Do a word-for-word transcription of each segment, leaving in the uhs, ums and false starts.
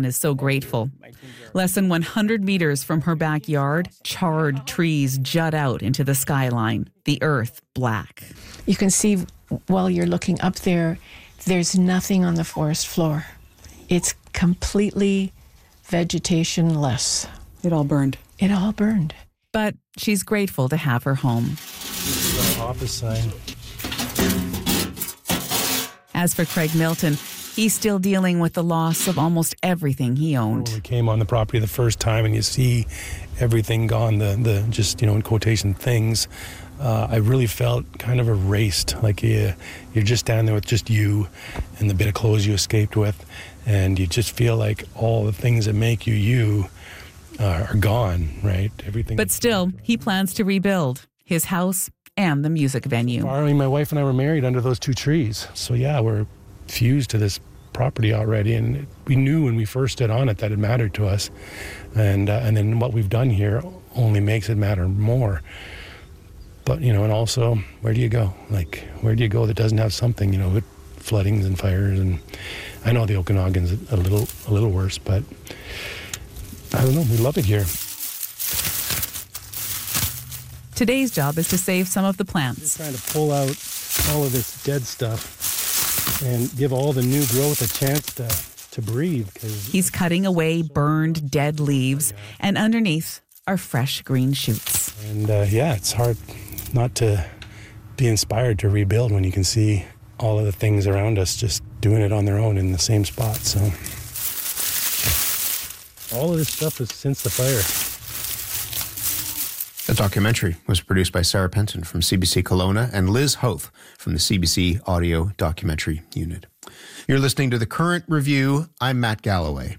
son is so grateful. Less than one hundred meters from her backyard, charred trees jut out into the skyline, the earth black. You can see while you're looking up there, there's nothing on the forest floor. It's completely vegetation-less. It all burned. It all burned. But she's grateful to have her home. This is our office sign. As for Craig Milton, he's still dealing with the loss of almost everything he owned. When we came on the property the first time and you see everything gone, the, the just, you know, in quotation, things, uh, I really felt kind of erased. Like you, you're just down there with just you and the bit of clothes you escaped with, and you just feel like all the things that make you you uh, are gone, right? Everything. But still, he plans to rebuild his house and the music venue. I mean, my wife and I were married under those two trees. So yeah, we're fused to this property already, and we knew when we first stood on it that it mattered to us, and uh, and then what we've done here only makes it matter more. But you know, and also, where do you go? Like, where do you go that doesn't have something? You know, with floodings and fires, and I know the Okanagan's a little a little worse, but I don't know. We love it here. Today's job is to save some of the plants. We're trying to pull out all of this dead stuff and give all the new growth a chance to, to breathe. He's cutting away burned, dead leaves, and underneath are fresh green shoots. And uh, yeah, it's hard not to be inspired to rebuild when you can see all of the things around us just doing it on their own in the same spot. So all of this stuff is since the fire. The documentary was produced by Sarah Penton from C B C Kelowna and Liz Hoth from the C B C Audio Documentary Unit. You're listening to The Current Review. I'm Matt Galloway.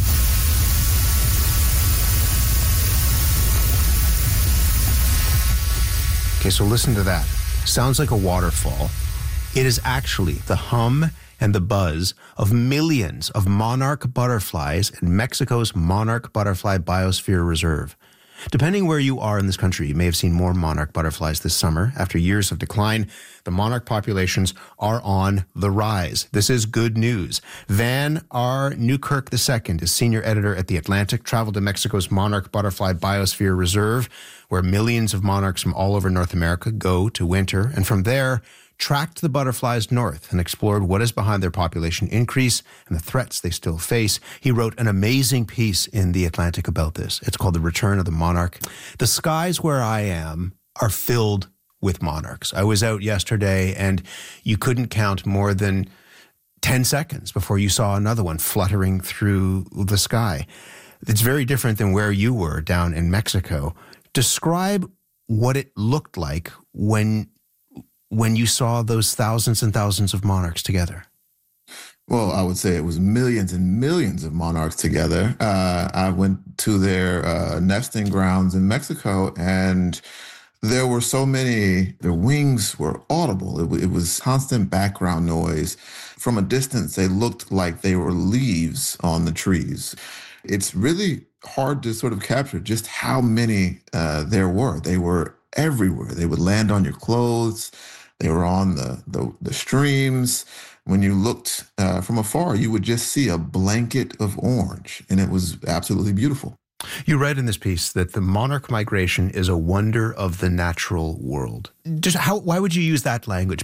Okay, so listen to that. Sounds like a waterfall. It is actually the hum and the buzz of millions of monarch butterflies in Mexico's Monarch Butterfly Biosphere Reserve. Depending where you are in this country, you may have seen more monarch butterflies this summer. After years of decline, the monarch populations are on the rise. This is good news. Van R. Newkirk the Second is senior editor at The Atlantic, traveled to Mexico's Monarch Butterfly Biosphere Reserve, where millions of monarchs from all over North America go to winter, and from there, tracked the butterflies north and explored what is behind their population increase and the threats they still face. He wrote an amazing piece in The Atlantic about this. It's called The Return of the Monarch. The skies where I am are filled with monarchs. I was out yesterday and you couldn't count more than ten seconds before you saw another one fluttering through the sky. It's very different than where you were down in Mexico. Describe what it looked like when when you saw those thousands and thousands of monarchs together? Well, I would say it was millions and millions of monarchs together. Uh, I went to their uh, nesting grounds in Mexico, and there were so many, their wings were audible. It, w- it was constant background noise. From a distance, they looked like they were leaves on the trees. It's really hard to sort of capture just how many uh, there were. They were everywhere. They would land on your clothes. They were on the, the, the streams. When you looked uh, from afar, you would just see a blanket of orange, and it was absolutely beautiful. You write in this piece that the monarch migration is a wonder of the natural world. Just how? Why would you use that language?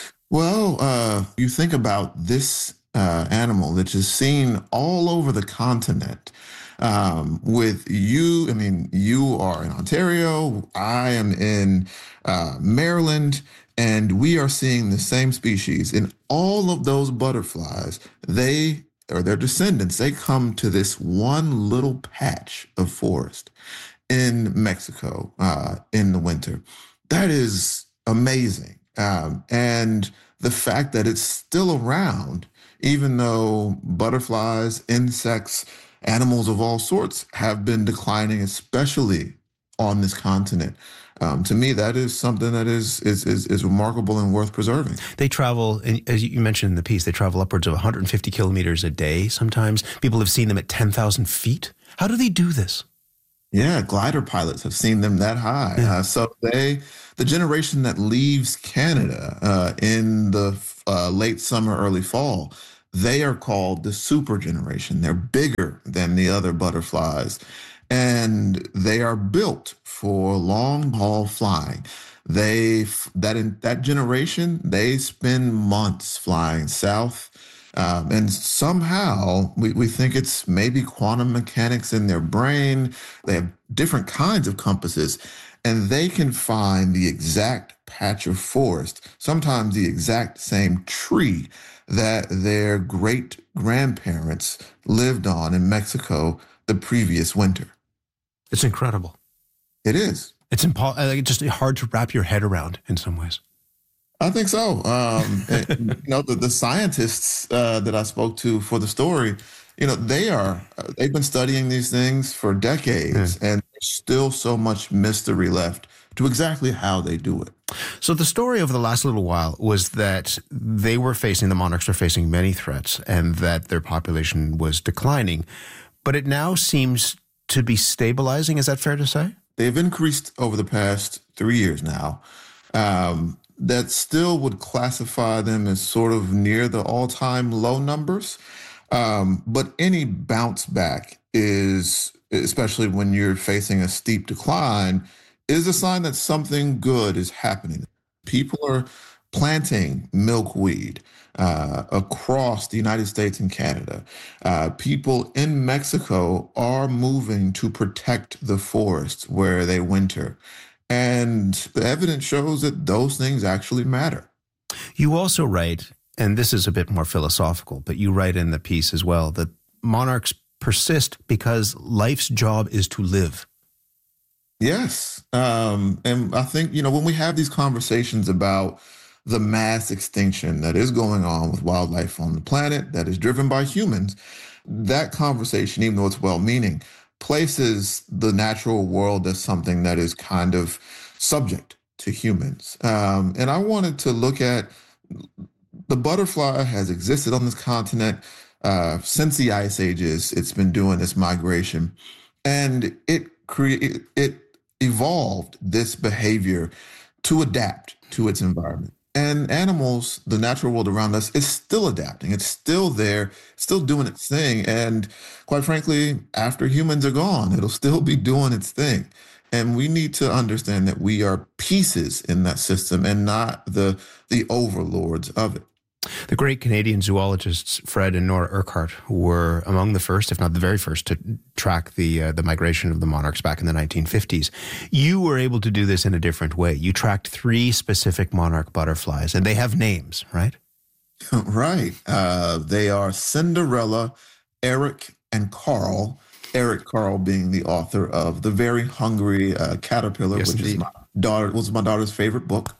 Well, uh, you think about this uh, animal that is seen all over the continent. Um, with you, I mean, you are in Ontario, I am in uh, Maryland, and we are seeing the same species. In all of those butterflies, they, or their descendants, they come to this one little patch of forest in Mexico uh, in the winter. That is amazing. Um, and the fact that it's still around, even though butterflies, insects, animals of all sorts have been declining, especially on this continent. Um, to me, that is something that is, is is is remarkable and worth preserving. They travel, as you mentioned in the piece, they travel upwards of one hundred fifty kilometers a day sometimes. People have seen them at ten thousand feet. How do they do this? Yeah, glider pilots have seen them that high. Yeah. Uh, so they, the generation that leaves Canada uh, in the uh, late summer, early fall, They are called the super generation. They're bigger than the other butterflies, and they are built for long haul flying. They that in that generation, they spend months flying south. Um, and somehow we, we think it's maybe quantum mechanics in their brain. They have different kinds of compasses, and they can find the exact patch of forest, sometimes the exact same tree that their great grandparents lived on in Mexico the previous winter. It's incredible. It is. It's impo- uh, just hard to wrap your head around in some ways. I think so. Um, and, you know, the, the scientists uh, that I spoke to for the story, you know, they are, uh, they've been studying these things for decades, yeah. and there's still so much mystery left to exactly how they do it. So the story over the last little while was that they were facing, the monarchs were facing many threats, and that their population was declining. But it now seems to be stabilizing. Is that fair to say? They've increased over the past three years now. Um, that still would classify them as sort of near the all-time low numbers. Um, but any bounce back is, especially when you're facing a steep decline, is a sign that something good is happening. People are planting milkweed uh, across the United States and Canada. Uh, people in Mexico are moving to protect the forests where they winter. And the evidence shows that those things actually matter. You also write, and this is a bit more philosophical, but you write in the piece as well, that monarchs persist because life's job is to live. Yes. Um, and I think, you know, when we have these conversations about the mass extinction that is going on with wildlife on the planet that is driven by humans, that conversation, even though it's well-meaning, places the natural world as something that is kind of subject to humans. Um, and I wanted to look at the butterfly has existed on this continent uh, since the ice ages. It's been doing this migration, and it cre- it evolved this behavior to adapt to its environment. And animals, the natural world around us, is still adapting. It's still there, still doing its thing. And quite frankly, after humans are gone, it'll still be doing its thing. And we need to understand that we are pieces in that system and not the the overlords of it. The great Canadian zoologists Fred and Nora Urquhart were among the first, if not the very first, to track the uh, the migration of the monarchs back in the nineteen fifties. You were able to do this in a different way. You tracked three specific monarch butterflies, and they have names, right? Right. Uh, they are Cinderella, Eric, and Carl. Eric Carle being the author of The Very Hungry uh, Caterpillar, yes, which indeed. is my daughter was my daughter's favorite book.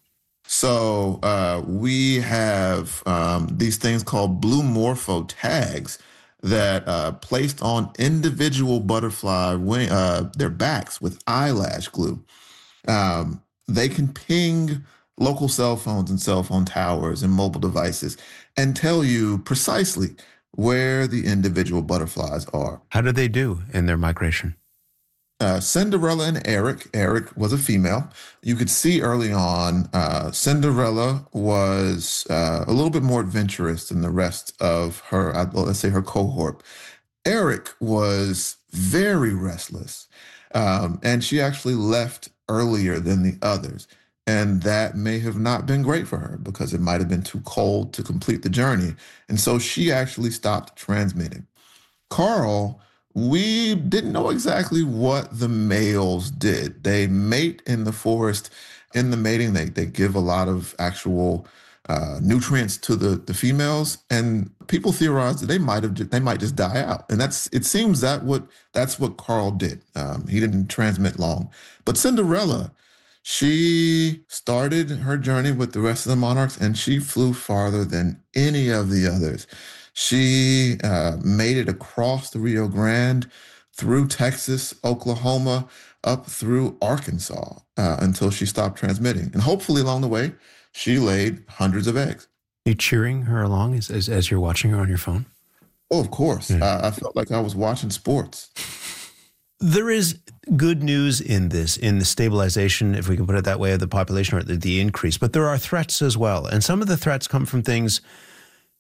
So uh, we have um, these things called blue morpho tags that uh, placed on individual butterfly wing, uh, their backs with eyelash glue. Um, they can ping local cell phones and cell phone towers and mobile devices and tell you precisely where the individual butterflies are. How did they do in their migration? Uh, Cinderella and Eric. Eric was a female. You could see early on, uh, Cinderella was uh, a little bit more adventurous than the rest of her, uh, let's say her cohort. Eric was very restless, um, and she actually left earlier than the others. And that may have not been great for her because it might have been too cold to complete the journey. And so she actually stopped transmitting. Carl, we didn't know exactly what the males did. They mate in the forest. In the mating, they, they give a lot of actual uh, nutrients to the, the females. And people theorize that they might have they might just die out. And that's it seems that what that's what Carl did. Um, he didn't transmit long. But Cinderella, she started her journey with the rest of the monarchs, and she flew farther than any of the others. She uh, made it across the Rio Grande, through Texas, Oklahoma, up through Arkansas uh, until she stopped transmitting. And hopefully along the way, she laid hundreds of eggs. Are you cheering her along as, as, as you're watching her on your phone? Oh, of course. Yeah. Uh, I felt like I was watching sports. There is good news in this, in the stabilization, if we can put it that way, of the population, or the, the increase. But there are threats as well. And some of the threats come from things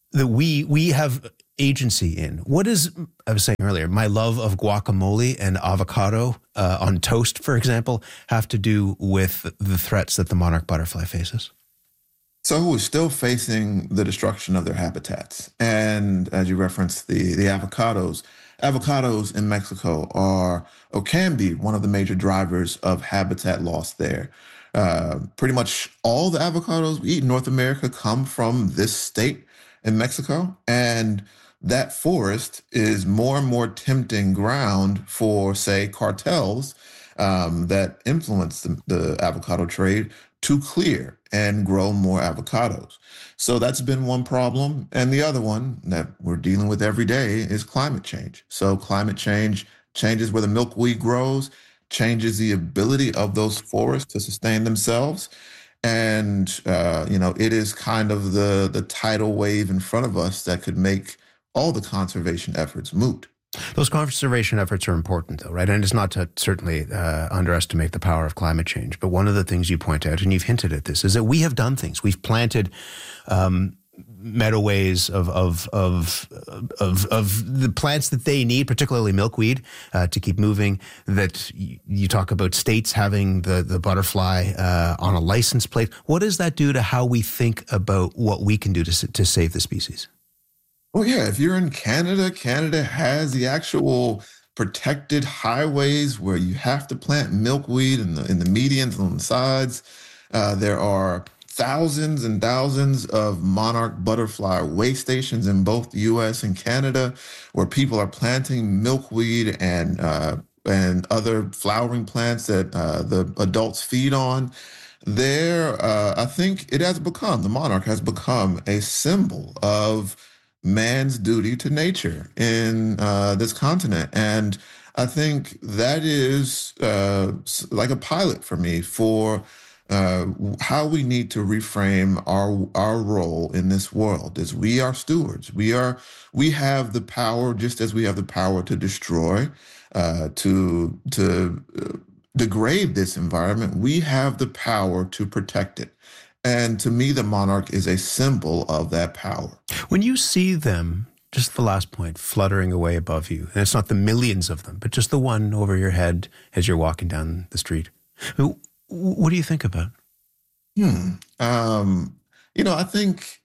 that we we have agency in. What is, I was saying earlier, my love of guacamole and avocado uh, on toast, for example, have to do with the threats that the monarch butterfly faces? So we're still facing the destruction of their habitats. And as you referenced, the, the avocados, avocados in Mexico are, or can be, one of the major drivers of habitat loss there. Uh, pretty much all the avocados we eat in North America come from this state in Mexico. And that forest is more and more tempting ground for, say, cartels um, that influence the, the avocado trade to clear and grow more avocados. So that's been one problem. And the other one that we're dealing with every day is climate change. So climate change changes where the milkweed grows, changes the ability of those forests to sustain themselves. And, uh, you know, it is kind of the, the tidal wave in front of us that could make all the conservation efforts moot. Those conservation efforts are important, though, right? And it's not to certainly uh, underestimate the power of climate change. But one of the things you point out, and you've hinted at this, is that we have done things. We've planted um, meadowways of of of of of the plants that they need, particularly milkweed, uh, to keep moving. That y- you talk about states having the the butterfly uh, on a license plate. What does that do to how we think about what we can do to to save the species? Well, yeah, if you're in Canada, Canada has the actual protected highways where you have to plant milkweed in the in the medians on the sides. Uh, there are thousands and thousands of monarch butterfly way stations in both the U S and Canada where people are planting milkweed and uh, and other flowering plants that uh, the adults feed on. There, uh, I think it has become, the monarch has become a symbol of man's duty to nature in uh, this continent. And I think that is uh, like a pilot for me for uh, how we need to reframe our our role in this world. Is we are stewards. We are we have the power, just as we have the power to destroy, uh, to to uh, degrade this environment. We have the power to protect it. And to me, the monarch is a symbol of that power. When you see them, just the last point, fluttering away above you, and it's not the millions of them, but just the one over your head as you're walking down the street, what do you think about? Hmm. Um, you know, I think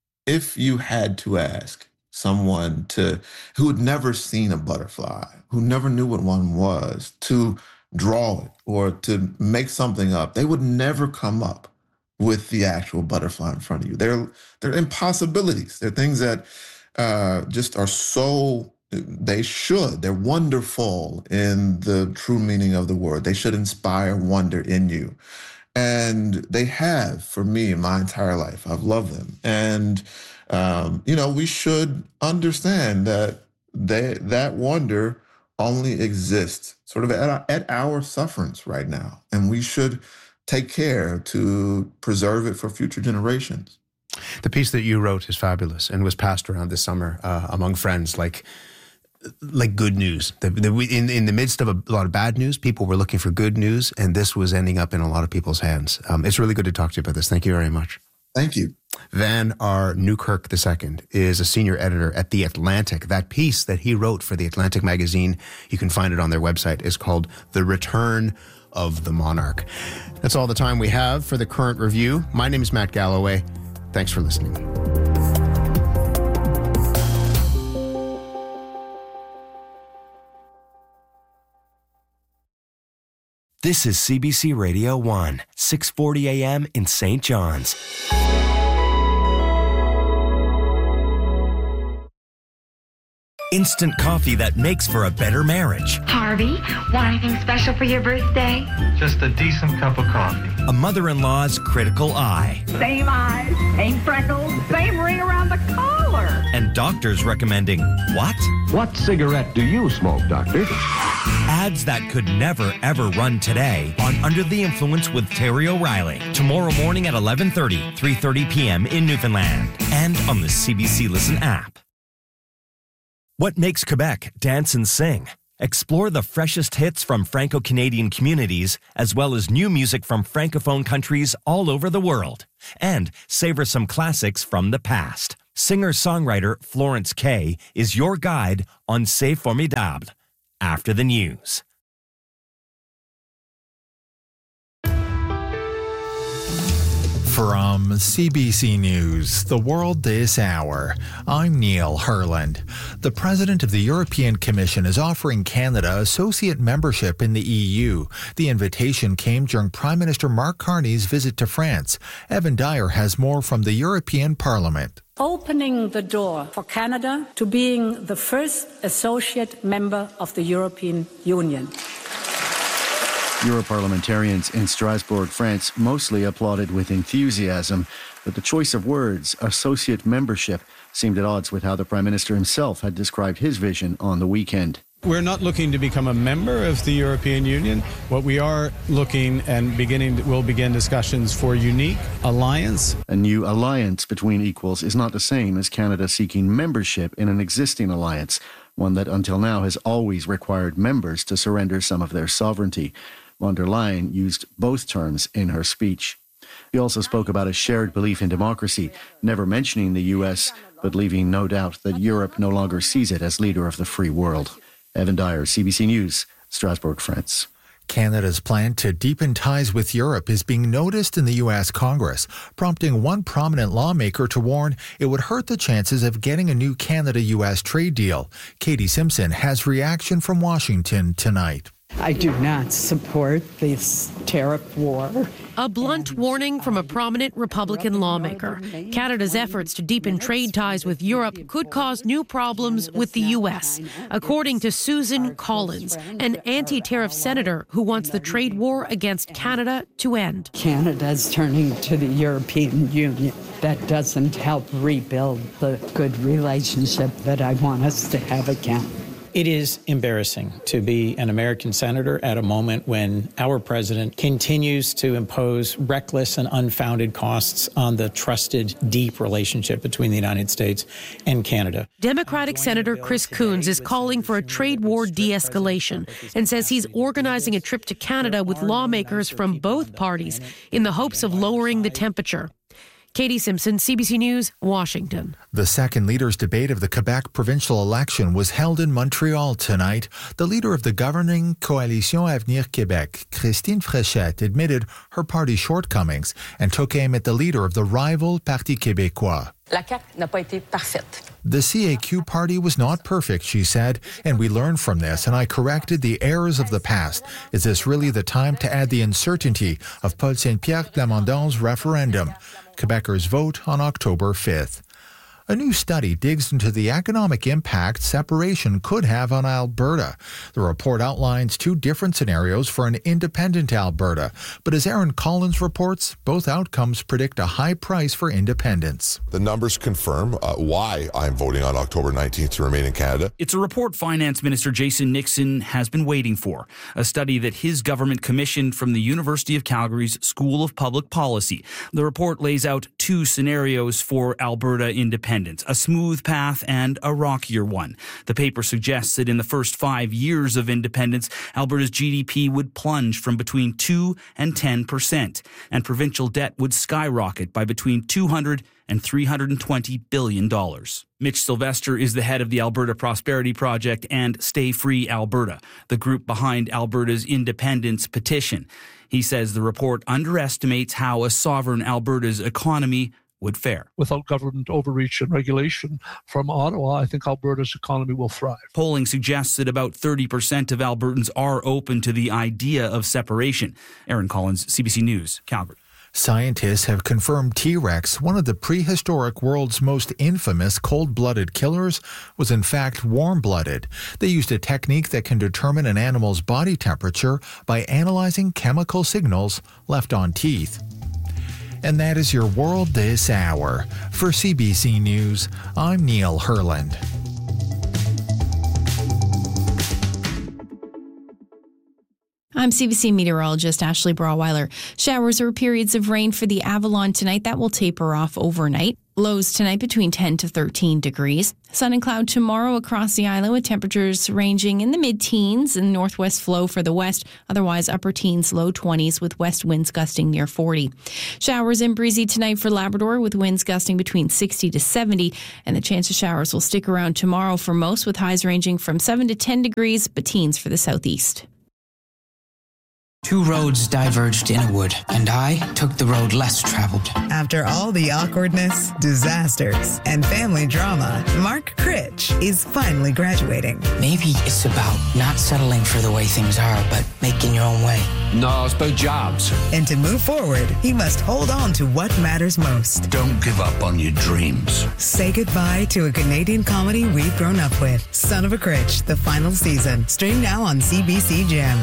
if you had to ask someone to who had never seen a butterfly, who never knew what one was, to draw it or to make something up, they would never come up with the actual butterfly in front of you. They're they're impossibilities. They're things that uh, just are so, they should, they're wonderful in the true meaning of the word. They should inspire wonder in you. And they have for me my entire life. I've loved them. And, um, you know, we should understand that they, that wonder only exists sort of at, at our sufferance right now. And we should take care to preserve it for future generations. The piece that you wrote is fabulous and was passed around this summer uh, among friends like like good news. The, the, in, in the midst of a lot of bad news, people were looking for good news, and this was ending up in a lot of people's hands. Um, it's really good to talk to you about this. Thank you very much. Thank you. Van R. Newkirk the Second is a senior editor at The Atlantic. That piece that he wrote for The Atlantic magazine, you can find it on their website, is called The Return of the Monarch. That's all the time we have for the current review. My name is Matt Galloway. Thanks for listening. This is C B C Radio one, six forty A M in Saint John's. Instant coffee that makes for a better marriage. Harvey, want anything special for your birthday? Just a decent cup of coffee. A mother-in-law's critical eye. Same eyes, same freckles, same ring around the collar. And doctors recommending what? What cigarette do you smoke, doctor? Ads that could never, ever run today on Under the Influence with Terry O'Reilly. Tomorrow morning at eleven thirty, three thirty p.m. in Newfoundland. And on the C B C Listen app. What makes Quebec dance and sing? Explore the freshest hits from Franco-Canadian communities, as well as new music from Francophone countries all over the world. And savor some classics from the past. Singer-songwriter Florence Kay is your guide on C'est Formidable after the news. From C B C News, The World This Hour, I'm Neil Herland. The President of the European Commission is offering Canada associate membership in the E U. The invitation came during Prime Minister Mark Carney's visit to France. Evan Dyer has more from the European Parliament. Opening the door for Canada to being the first associate member of the European Union. Europarliamentarians in Strasbourg, France, mostly applauded with enthusiasm, but the choice of words, associate membership, seemed at odds with how the Prime Minister himself had described his vision on the weekend. We're not looking to become a member of the European Union. What we are looking and beginning, we'll begin discussions for a unique alliance. A new alliance between equals is not the same as Canada seeking membership in an existing alliance, one that until now has always required members to surrender some of their sovereignty. Von der Leyen used both terms in her speech. He also spoke about a shared belief in democracy, never mentioning the U S, but leaving no doubt that Europe no longer sees it as leader of the free world. Evan Dyer, C B C News, Strasbourg, France. Canada's plan to deepen ties with Europe is being noticed in the U S Congress, prompting one prominent lawmaker to warn it would hurt the chances of getting a new Canada-U S trade deal. Katie Simpson has reaction from Washington tonight. I do not support this tariff war. A blunt warning from a prominent Republican lawmaker. Canada's efforts to deepen trade ties with Europe could cause new problems with the U S, according to Susan Collins, an anti-tariff senator who wants the trade war against Canada to end. Canada's turning to the European Union. That doesn't help rebuild the good relationship that I want us to have again. It is embarrassing to be an American senator at a moment when our president continues to impose reckless and unfounded costs on the trusted, deep relationship between the United States and Canada. Democratic Senator Chris Coons is calling for a trade war de-escalation and says he's organizing a trip to Canada with lawmakers from both parties in the hopes of lowering the temperature. Katie Simpson, C B C News, Washington. The second leaders' debate of the Quebec provincial election was held in Montreal tonight. The leader of the governing Coalition Avenir Québec, Christine Fréchette, admitted her party's shortcomings and took aim at the leader of the rival Parti québécois. La C A Q n'a pas été parfaite. The C A Q party was not perfect, she said, and we learned from this, and I corrected the errors of the past. Is this really the time to add the uncertainty of Paul Saint-Pierre Plamondon's referendum? Quebecers vote on October fifth. A new study digs into the economic impact separation could have on Alberta. The report outlines two different scenarios for an independent Alberta. But as Aaron Collins reports, both outcomes predict a high price for independence. The numbers confirm uh, why I'm voting on October nineteenth to remain in Canada. It's a report Finance Minister Jason Nixon has been waiting for. A study that his government commissioned from the University of Calgary's School of Public Policy. The report lays out two scenarios for Alberta independence. A smooth path and a rockier one. The paper suggests that in the first five years of independence, Alberta's G D P would plunge from between two and ten percent, and provincial debt would skyrocket by between two hundred and three hundred twenty billion dollars. Mitch Sylvester is the head of the Alberta Prosperity Project and Stay Free Alberta, the group behind Alberta's independence petition. He says the report underestimates how a sovereign Alberta's economy would fare. Without government overreach and regulation from Ottawa, I think Alberta's economy will thrive. Polling suggests that about thirty percent of Albertans are open to the idea of separation. Aaron Collins, C B C News, Calgary. Scientists have confirmed T-Rex, one of the prehistoric world's most infamous cold-blooded killers, was in fact warm-blooded. They used a technique that can determine an animal's body temperature by analyzing chemical signals left on teeth. And that is your World This Hour. For C B C News, I'm Neil Herland. I'm C B C meteorologist Ashley Brawweiler. Showers or periods of rain for the Avalon tonight. That will taper off overnight. Lows tonight between ten to thirteen degrees. Sun and cloud tomorrow across the island with temperatures ranging in the mid-teens and northwest flow for the west. Otherwise, upper teens, low twenties with west winds gusting near forty. Showers and breezy tonight for Labrador with winds gusting between sixty to seventy. And the chance of showers will stick around tomorrow for most with highs ranging from seven to ten degrees, but teens for the southeast. Two roads diverged in a wood, and I took the road less traveled. After all the awkwardness, disasters, and family drama, Mark Critch is finally graduating. Maybe it's about not settling for the way things are, but making your own way. No, it's about jobs. And to move forward, he must hold on to what matters most. Don't give up on your dreams. Say goodbye to a Canadian comedy we've grown up with. Son of a Critch, the final season. Stream now on C B C Gem.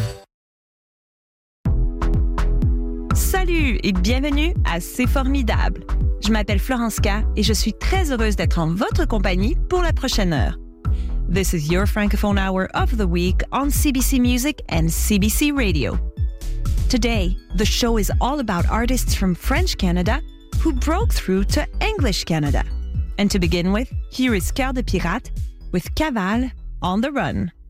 Salut et bienvenue à C'est Formidable. Je m'appelle Florence K et je suis très heureuse d'être en votre compagnie pour la prochaine heure. This is your Francophone Hour of the week on C B C Music and C B C Radio. Today, the show is all about artists from French Canada who broke through to English Canada. And to begin with, here is Cœur de Pirate with Cavale on the Run.